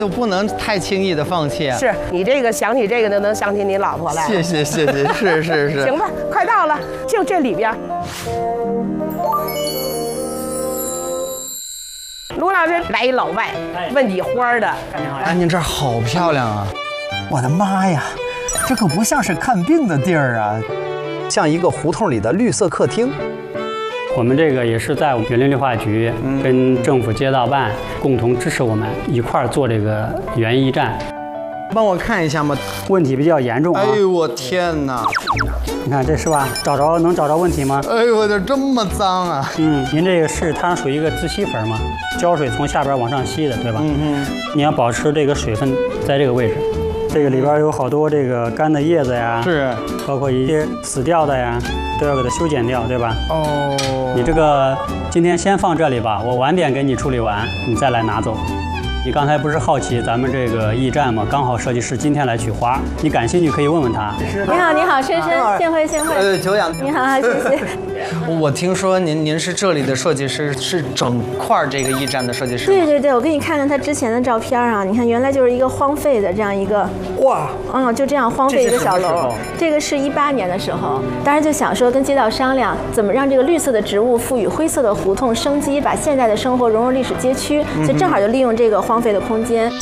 就不能太轻易的放弃啊。 是你这个想起这个就能想起你老婆来。 谢谢，是。 行吧，快到了，就这里边。卢老师来一老外，问起花的。 哎，您这儿好漂亮啊！ 我的妈呀，这可不像是看病的地儿啊，像一个胡同里的绿色客厅。 我们这个也是在园林绿化局跟政府街道办共同支持我们一块儿做这个园艺站。 帮我看一下吗？ 问题比较严重啊！ 哎呦我天哪！ 你看这是吧？能找着问题吗？ 哎呦我这这么脏啊！ 您这个是它属于一个自吸盆嘛，浇水从下边往上吸的，对吧？你要保持这个水分在这个位置。这个里边有好多这个干的叶子呀， 是， 包括一些死掉的呀，都要给它修剪掉，对吧？ 哦， 你这个今天先放这里吧，我晚点给你处理完，你再来拿走。你刚才不是好奇咱们这个驿站吗？刚好设计师今天来取花，你感兴趣可以问问他。 你好，深深，幸会。 久仰。 你好，谢谢。 我听说您是这里的设计师，是整块这个驿站的设计师吗？ 对，我给你看看他之前的照片啊，你看原来就是一个荒废的这样一个， 哇， 就这样荒废一个小楼。这个是18年的时候，当时就想说跟街道商量，怎么让这个绿色的植物赋予灰色的胡同生机，把现代的生活融入历史街区，所以正好就利用这个荒废的空间。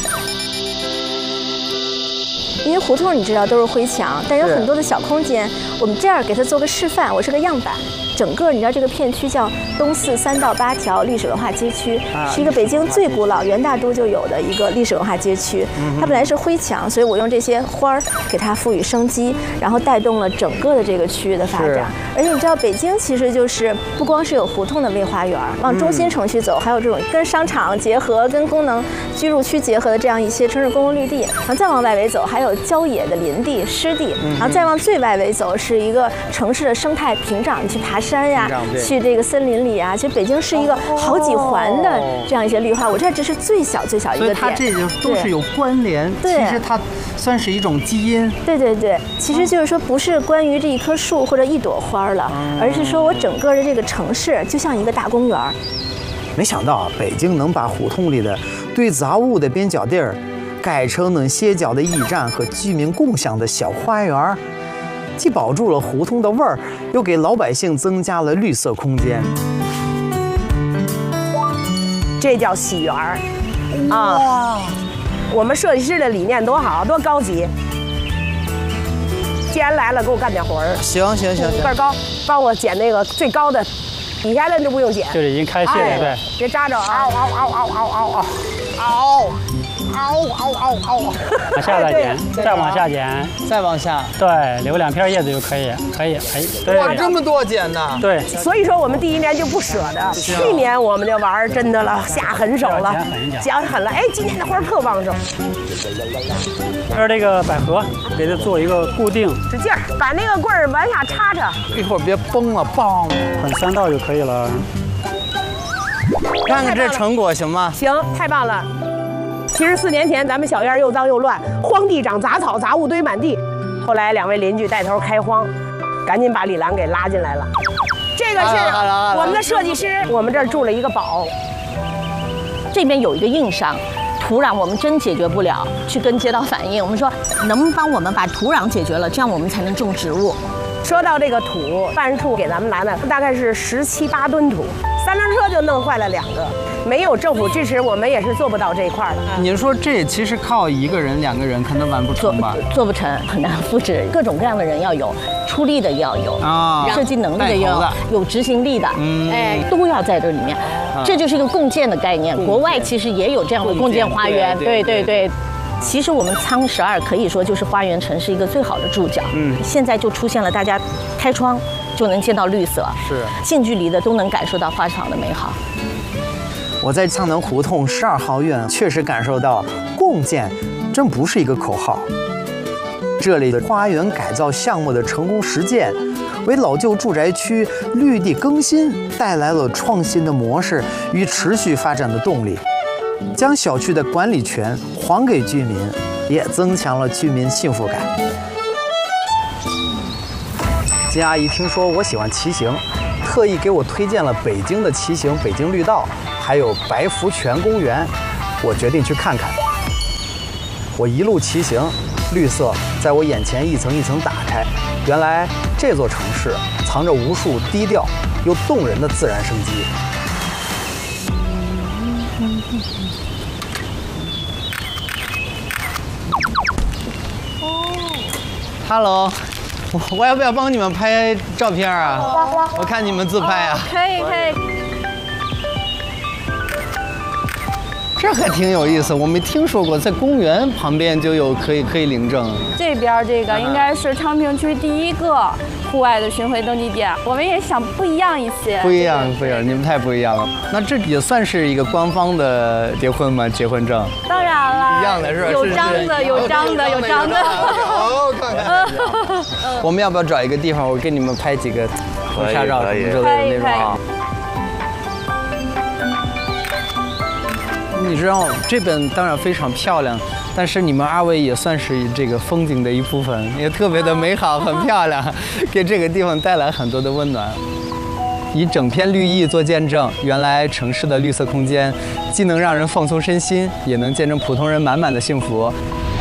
因为胡同你知道都是灰墙，但有很多的小空间，我们这样给它做个示范，我是个样板。整个你知道这个片区叫东四3到8条历史文化街区，是一个北京最古老元大都就有的一个历史文化街区。它本来是灰墙，所以我用这些花儿给它赋予生机，然后带动了整个的这个区域的发展。而且你知道北京其实就是不光是有胡同的卫花园，往中心城区走，还有这种跟商场结合、跟功能居住区结合的这样一些城市公共绿地。然后再往外围走，还有郊野的林地、湿地。然后再往最外围走，是一个城市的生态屏障，你去爬山呀，去这个森林里啊。其实北京是一个好几环的这样一些绿化，我这只是最小一个点。 所以它这个都是有关联。 对， 其实它算是一种基因。 对，其实就是说不是关于这一棵树或者一朵花了，而是说我整个的这个城市就像一个大公园。 没想到啊，北京能把胡同里的堆杂物的边角地儿改成能歇脚的驿站和居民共享的小花园，既保住了胡同的味儿，又给老百姓增加了绿色空间。 这叫喜园儿啊！我们设计师的理念多好，多高级。既然来了，给我干点活儿。 行， 个儿高，帮我剪那个最高的，底下的就不用剪。 就是已经开卸了，对。 别扎着啊！ 往下再剪，再往下剪， 再往下， 对，留2片叶子就可以，对。 哇，这么多剪呢？ 对。 所以说我们第1年就不舍得，去年我们就玩真的了，下狠手了，讲狠了。哎，今年的花特旺盛。 这是这个百合，给它做一个固定， 使劲儿把那个棍儿往下插插， 一会儿别崩了，梆， 捆3道就可以了。 看看这成果行吗？ 行，太棒了。其实4年前咱们小院又脏又乱，荒地长杂草，杂物堆满地。后来2位邻居带头开荒，赶紧把李兰给拉进来了。这个是我们的设计师，我们这儿住了一个宝。 这边有一个硬伤，土壤我们真解决不了，去跟街道反映，我们说能不能帮我们把土壤解决了，这样我们才能种植物。 说到这个土，办事处给咱们来了大概是17、8吨土，3轮车就弄坏了2个。没有政府支持，我们也是做不到这一块的。 您说这其实靠1个人、2个人可能完不成吧？ 做不成，很难复制。各种各样的人要有，出力的要有啊，设计能力的要有，执行力的，都要在这里面。这就是一个共建的概念。国外其实也有这样的共建花园，对。其实我们苍12可以说就是花园城市一个最好的注脚。现在就出现了，大家开窗就能见到绿色， 是近距离的都能感受到花场的美好。 我在苍南胡同12号院确实感受到，共建真不是一个口号。这里的花园改造项目的成功实践，为老旧住宅区绿地更新带来了创新的模式与持续发展的动力，将小区的管理权还给居民，也增强了居民幸福感。金阿姨听说我喜欢骑行，特意给我推荐了北京的骑行北京绿道，还有白福泉公园，我决定去看看。 我一路骑行，绿色在我眼前一层一层打开。原来这座城市藏着无数低调又动人的自然生机。 Hello， 我要不要帮你们拍照片啊？我看你们自拍啊。 可以可以。 这还挺有意思，我没听说过，在公园旁边就有可以领证。 这边这个应该是昌平区第一个户外的巡回登记点，我们也想不一样一些。 不一样，不一样，你们太不一样了。那这也算是一个官方的结婚吗？结婚证？ 当然了， 一样的是吧？ 有章的，有章的，有章的。 哦，看看。我们要不要找一个地方，我给你们拍几个婚纱照什么之类的那种啊？你知道这边当然非常漂亮，但是你们二位也算是这个风景的一部分，也特别的美好，很漂亮，给这个地方带来很多的温暖。以整片绿意做见证，原来城市的绿色空间既能让人放松身心，也能见证普通人满满的幸福。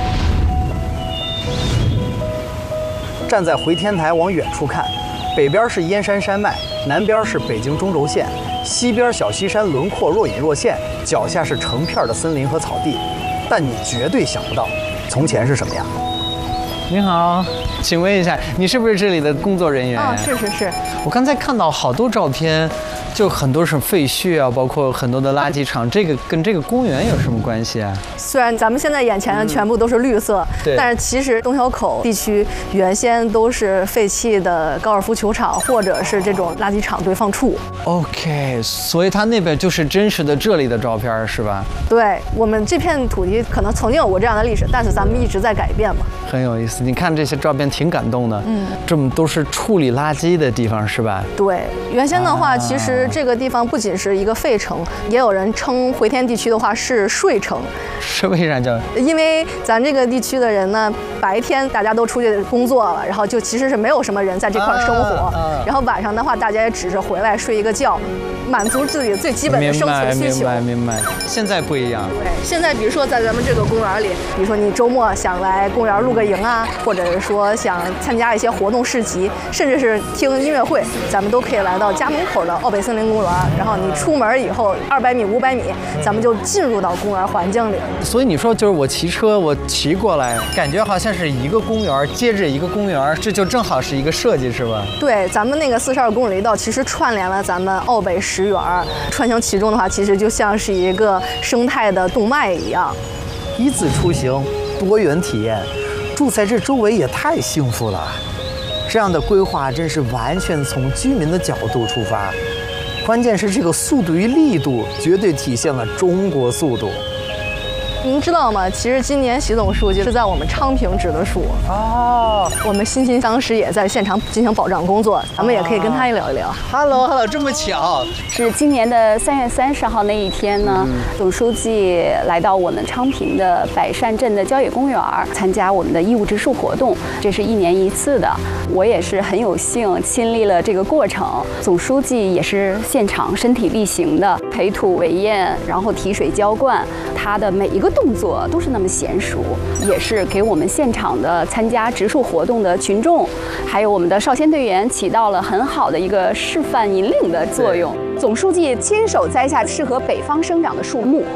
站在回天台往远处看，北边是燕山山脉，南边是北京中轴线，西边小西山轮廓若隐若现，脚下是成片的森林和草地。但你绝对想不到，从前是什么呀？ 你好，请问一下，你是不是这里的工作人员？ 是。 我刚才看到好多照片，就很多是废墟啊，包括很多的垃圾场，这个跟这个公园有什么关系啊？ 虽然咱们现在眼前全部都是绿色，但是其实东小口地区原先都是废弃的高尔夫球场或者是这种垃圾场堆放处。 OK， 所以它那边就是真实的这里的照片是吧？ 对，我们这片土地可能曾经有过这样的历史，但是咱们一直在改变嘛。 很有意思，你看这些照片挺感动的。这么都是处理垃圾的地方是吧？ 对，原先的话，其实这个地方不仅是一个废城，也有人称回天地区的话是睡城。 是为啥叫？ 因为咱这个地区的人呢，白天大家都出去工作了，然后就其实是没有什么人在这块生活，然后晚上的话，大家也只是回来睡一个觉，满足自己最基本的生存需求。 明白。现在不一样。 对，现在比如说在咱们这个公园里，比如说你周末想来公园露个营啊，或者是说想参加一些活动市集，甚至是听音乐会，咱们都可以来到家门口的奥北森林公园。然后你出门以后200米、500米，咱们就进入到公园环境里。 所以你说就是我骑车，我骑过来，感觉好像是一个公园接着一个公园，这就正好是一个设计是吧？ 对，咱们那个42公里道其实串联了咱们奥北10园，穿行其中的话，其实就像是一个生态的动脉一样。 一字出行，多元体验，住在这周围也太幸福了。这样的规划真是完全从居民的角度出发，关键是这个速度与力度绝对体现了中国速度。 您知道吗？其实今年习总书记是在我们昌平植的树哦。我们欣欣当时也在现场进行保障工作，咱们也可以跟他聊一聊。 Hello， 这么巧， 是今年的3月30号那一天呢，总书记来到我们昌平的百善镇的郊野公园，参加我们的义务植树活动，这是1年1次的。我也是很有幸亲历了这个过程，总书记也是现场身体力行的培土为堰，然后提水浇灌，他的每一个动作都是那么娴熟，也是给我们现场的参加植树活动的群众，还有我们的少先队员起到了很好的一个示范引领的作用。总书记亲手栽下适合北方生长的树木。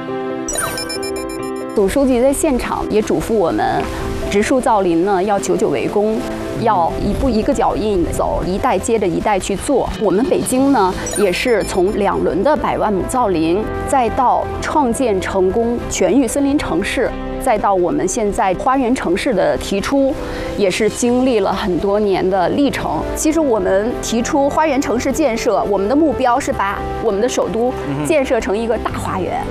总书记在现场也嘱咐我们，植树造林呢要久久为功，要一步一个脚印走，一代接着一代去做。我们北京呢，也是从2轮的100万亩造林，再到创建成功全域森林城市，再到我们现在花园城市的提出，也是经历了很多年的历程。其实我们提出花园城市建设，我们的目标是把我们的首都建设成一个大花园。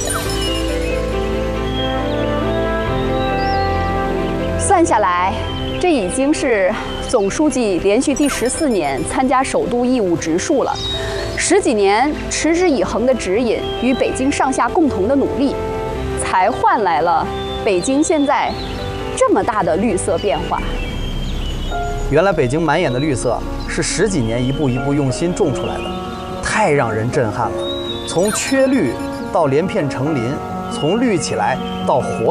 算下来，这已经是总书记连续第14年参加首都义务植树了。10几年持之以恒的指引与北京上下共同的努力，才换来了北京现在这么大的绿色变化。 原来北京满眼的绿色是10几年一步一步用心种出来的，太让人震撼了。从缺绿到连片成林，从绿起来到活